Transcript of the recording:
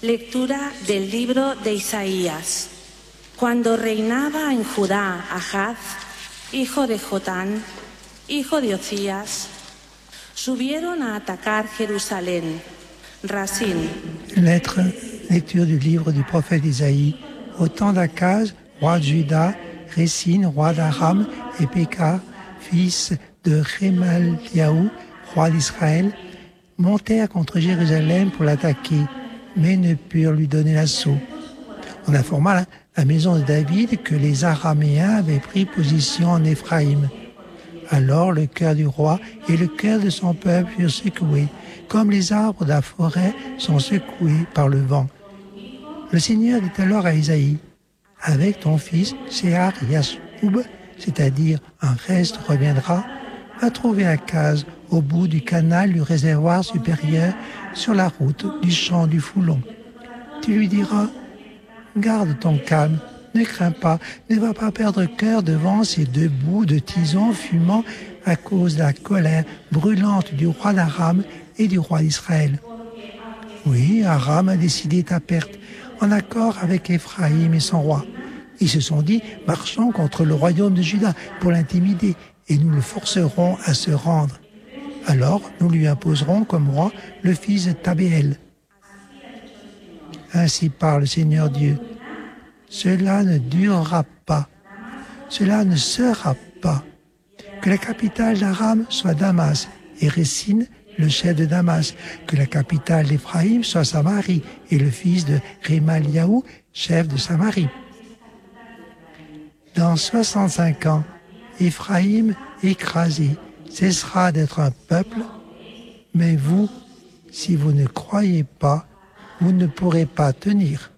Lectura del libro de Isaías. Cuando reinaba en Judá Ahaz, hijo de Jotán, hijo de Ocías, subieron a atacar Jerusalén. Racine. Lecture du livre du prophète Isaïe. Au temps d'Akaz, roi de Juda, Récine, roi d'Aram, et Péka, fils de Rémaliaou, roi d'Israël, montèrent contre Jérusalem pour l'attaquer, mais ne purent lui donner l'assaut. On informa la maison de David que les Araméens avaient pris position en Éphraïm. Alors le cœur du roi et le cœur de son peuple furent secoués, comme les arbres de la forêt sont secoués par le vent. Le Seigneur dit alors à Isaïe, « Avec ton fils, Shear Yasoub, c'est-à-dire un reste reviendra, va trouver Akaz au bout du canal du réservoir supérieur sur la route du champ du Foulon. Tu lui diras, garde ton calme, ne crains pas, ne va pas perdre cœur devant ces deux bouts de tison fumant à cause de la colère brûlante du roi d'Aram et du roi d'Israël. Oui, Aram a décidé ta perte, en accord avec Éphraïm et son roi. Ils se sont dit, marchons contre le royaume de Juda pour l'intimider, et nous le forcerons à se rendre. Alors, nous lui imposerons comme roi le fils de Tabéel. Ainsi parle le Seigneur Dieu. Cela ne durera pas. Cela ne sera pas. Que la capitale d'Aram soit Damas, et Récine, le chef de Damas. Que la capitale d'Éphraïm soit Samarie, et le fils de Rémaliaou, chef de Samarie. Dans 65 ans, Éphraïm écrasé cessera d'être un peuple, mais vous, si vous ne croyez pas, vous ne pourrez pas tenir.